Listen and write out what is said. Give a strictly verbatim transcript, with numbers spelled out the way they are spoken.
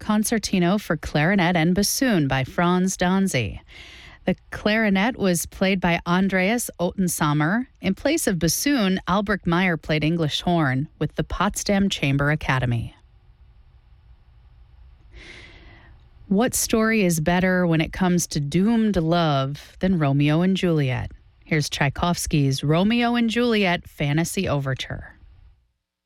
Concertino for Clarinet and Bassoon by Franz Danzi. The clarinet was played by Andreas Ottensammer. In place of bassoon, Albrecht Meyer played English horn with the Potsdam Chamber Academy. What story is better when it comes to doomed love than Romeo and Juliet? Here's Tchaikovsky's Romeo and Juliet Fantasy Overture.